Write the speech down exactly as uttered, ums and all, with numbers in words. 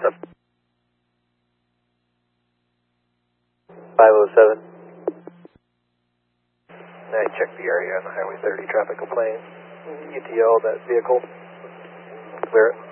five oh seven. I checked the area on Highway thirty traffic complaint. U T L, that vehicle. Clear it.